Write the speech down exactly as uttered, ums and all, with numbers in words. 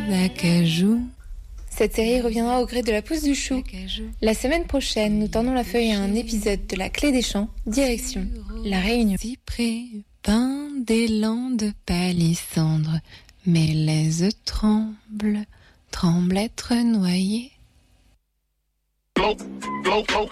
d'acajou. Cette série reviendra au gré de la pousse du chou. La semaine prochaine, nous tendons la feuille à un épisode de La Clé des Champs, direction La Réunion. Cyprès, pain des landes, palissandre, mélèze tremble, tremble être noyé. Go, go, go.